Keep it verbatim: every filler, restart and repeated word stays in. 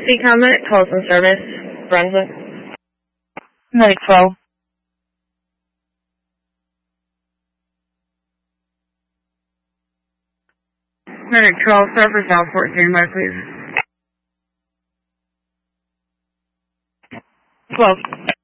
emergency comment, calls and service, Brunswick. Medic twelve. Medic twelve, Surfer Southport, standby, please. twelve.